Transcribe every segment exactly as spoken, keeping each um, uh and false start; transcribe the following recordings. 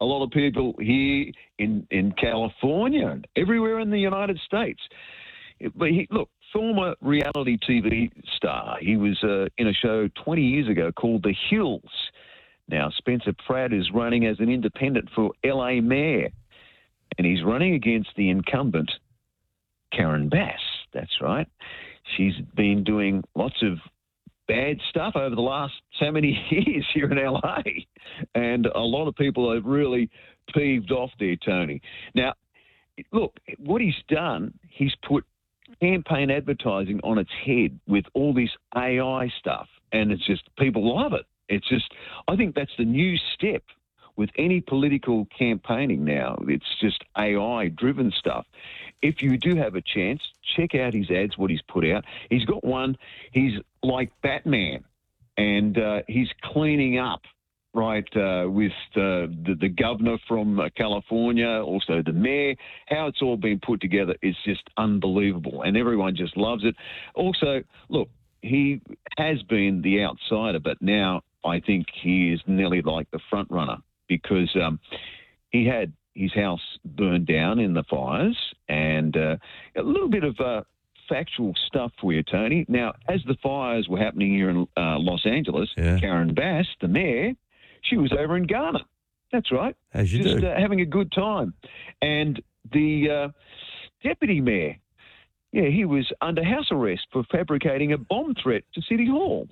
a lot of people here in, in California and everywhere in the United States. But he, look, former reality T V star. He was uh, in a show twenty years ago called The Hills. Now, Spencer Pratt is running as an independent for L A mayor, and he's running against the incumbent, Karen Bass. That's right. She's been doing lots of bad stuff over the last so many years here in L A, and a lot of people are really peeved off there, Tony. Now, look, what he's done, he's put campaign advertising on its head with all this A I stuff, and it's just, people love it. It's just, I think that's the new step with any political campaigning now. It's just A I-driven stuff. If you do have a chance, check out his ads, what he's put out. He's got one, he's like Batman, and uh, he's cleaning up, right, uh, with uh, the, the governor from uh, California, also the mayor. How it's all been put together is just unbelievable, and everyone just loves it. Also, look, he has been the outsider, but now I think he is nearly like the front runner, because um, he had his house burned down in the fires, and uh, a little bit of uh, factual stuff for you, Tony. Now, as the fires were happening here in uh, Los Angeles, yeah. Karen Bass, the mayor, she was over in Ghana. That's right. As you Just do. Uh, having a good time. And the uh, deputy mayor, yeah, he was under house arrest for fabricating a bomb threat to City Hall.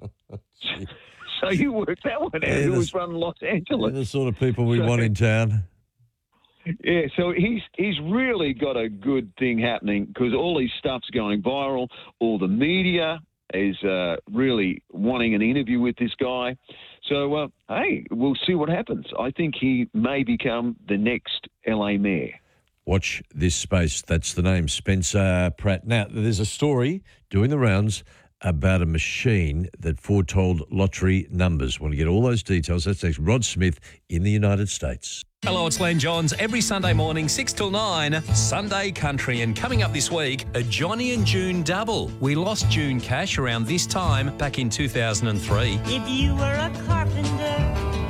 So you worked that one out. Yeah, Who was running Los Angeles? The sort of people we so, want in town. Yeah, so he's he's really got a good thing happening, because all his stuff's going viral. All the media is uh, really wanting an interview with this guy. So, uh, hey, we'll see what happens. I think he may become the next L A mayor. Watch this space. That's the name, Spencer Pratt. Now, there's a story doing the rounds about a machine that foretold lottery numbers. Want to get all those details? That's next. Rod Smith in the United States. Hello, it's Len Johns. Every Sunday morning, six till nine, Sunday Country. And coming up this week, a Johnny and June double. We lost June Cash around this time back in two thousand three. If you were a carpenter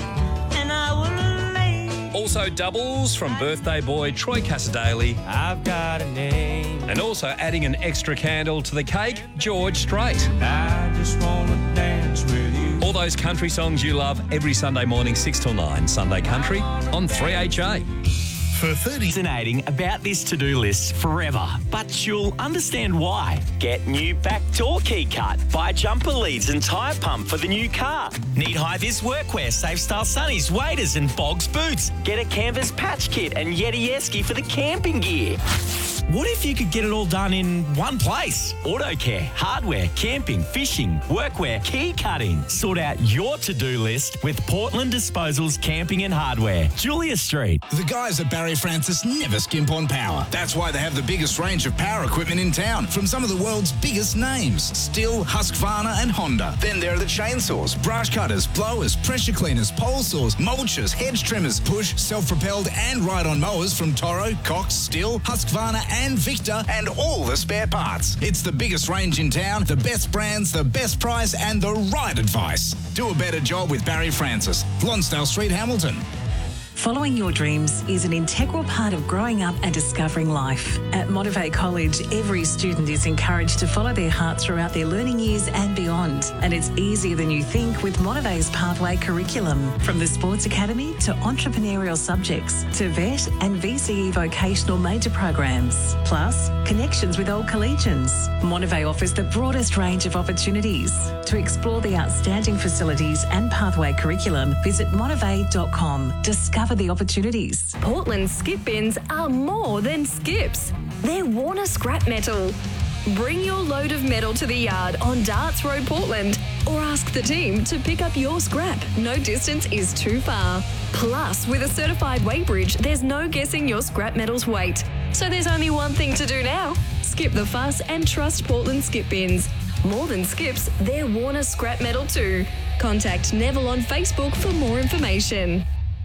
and I were a maid. Also doubles from birthday boy Troy Cassadaly. I've got a name. And also adding an extra candle to the cake, George Strait. I just want to dance with you. All those country songs you love every Sunday morning, six till nine. Sunday Country on three H A. For thirty Fascinating about this to-do list forever, but you'll understand why. Get new back door key cut. Buy jumper leads and tyre pump for the new car. Need high-vis workwear, Safe Style Sunnies, waders and Bogs boots. Get a canvas patch kit and Yeti Esky for the camping gear. What if you could get it all done in one place? Auto care, hardware, camping, fishing, workwear, key cutting. Sort out your to-do list with Portland Disposals Camping and Hardware. Julia Street. The guys at Barry Francis never skimp on power. That's why they have the biggest range of power equipment in town from some of the world's biggest names: Stihl, Husqvarna and Honda. Then there are the chainsaws, brush cutters, blowers, pressure cleaners, pole saws, mulchers, hedge trimmers, push, self-propelled and ride-on mowers from Toro, Cox, Stihl, Husqvarna and Victor, and all the spare parts. It's the biggest range in town, the best brands, the best price and the right advice. Do a better job with Barry Francis. Lonsdale Street, Hamilton. Following your dreams is an integral part of growing up and discovering life. At Motivate College, every student is encouraged to follow their heart throughout their learning years and beyond. And it's easier than you think with Motivate's pathway curriculum. From the Sports Academy to entrepreneurial subjects to vet and V C E vocational major programs. Plus, connections with old collegians. Motivate offers the broadest range of opportunities. To explore the outstanding facilities and pathway curriculum, visit motivate dot com. Discover the opportunities. Portland skip bins are more than skips. They're Warner scrap metal. Bring your load of metal to the yard on Darts Road, Portland, or ask the team to pick up your scrap. No distance is too far. Plus, with a certified weight bridge, there's no guessing your scrap metal's weight. So there's only one thing to do now. Skip the fuss and trust Portland skip bins. More than skips, they're Warner scrap metal too. Contact Neville on Facebook for more information.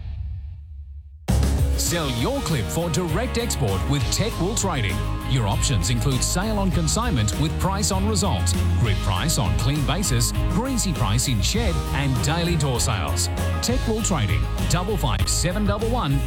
Sell your clip for direct export with Techwool Trading. Your options include sale on consignment with price on result, grid price on clean basis, greasy price in shed, and daily door sales. Techwool Trading, double five seven one one.